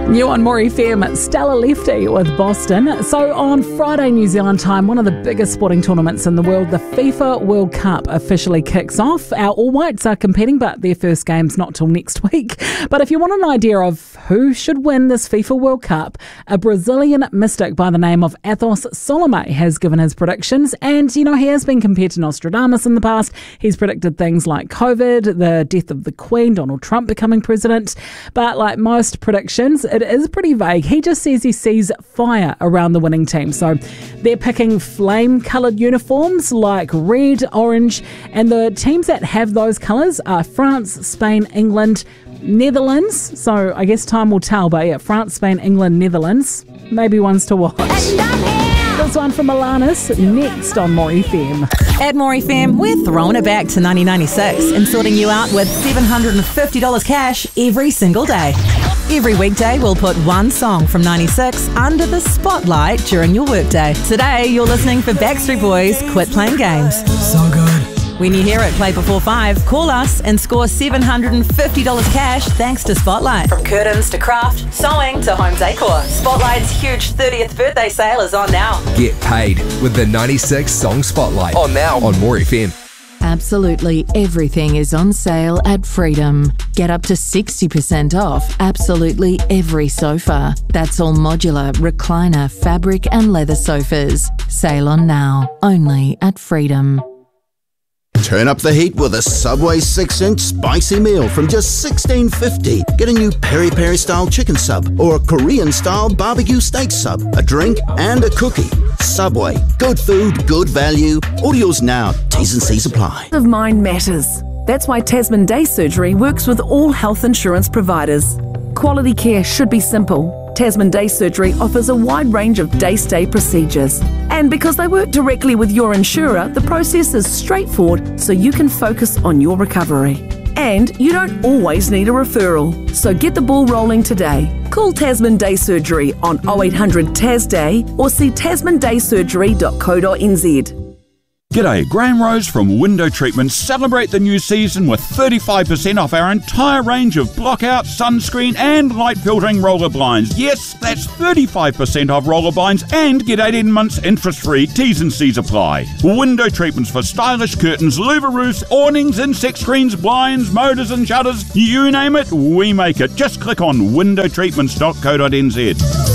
New on More FM, Stella Lefty with Boston. So on Friday, New Zealand time, one of the biggest sporting tournaments in the world, the FIFA World Cup officially kicks off. Our All Whites are competing, but their first game's not till next week. But if you want an idea of who should win this FIFA World Cup, a Brazilian mystic by the name of Athos Salome has given his predictions. And, you know, he has been compared to Nostradamus in the past. He's predicted things like COVID, the death of the Queen, Donald Trump becoming president. But like most predictions, it is pretty vague. He just says he sees fire around the winning team. So they're picking flame-coloured uniforms like red, orange, and the teams that have those colours are France, Spain, England, Netherlands. So I guess time will tell, but yeah, France, Spain, England, Netherlands. Maybe ones to watch. This one from Alanis, next on More FM. At More FM, we're throwing it back to 1996 and sorting you out with $750 cash every single day. Every weekday, we'll put one song from 96 under the spotlight during your workday. Today, you're listening for Backstreet Boys' Quit Playing Games. So good. When you hear it play before 5, call us and score $750 cash thanks to Spotlight. From curtains to craft, sewing to home decor, Spotlight's huge 30th birthday sale is on now. Get paid with the 96 Song Spotlight. On now on More FM. Absolutely everything is on sale at Freedom. Get up to 60% off absolutely every sofa. That's all modular, recliner, fabric and leather sofas. Sale on now, only at Freedom. Turn up the heat with a Subway 6-inch spicy meal from just $16.50. Get a new peri-peri style chicken sub or a Korean style barbecue steak sub, a drink and a cookie. Subway. Good food, good value. Order now. T's and C's apply. Peace of mind matters. That's why Tasman Day Surgery works with all health insurance providers. Quality care should be simple. Tasman Day Surgery offers a wide range of day-stay procedures. And because they work directly with your insurer, the process is straightforward so you can focus on your recovery. And you don't always need a referral. So get the ball rolling today. Call Tasman Day Surgery on 0800 TAS Day or see tasmandaysurgery.co.nz. G'day, Graham Rose from Window Treatments celebrate the new season with 35% off our entire range of blockout, sunscreen and light filtering roller blinds. Yes, that's 35% off roller blinds and get 18 months interest-free. T's and C's apply. Window Treatments for stylish curtains, louver roofs, awnings, insect screens, blinds, motors and shutters. You name it, we make it. Just click on windowtreatments.co.nz.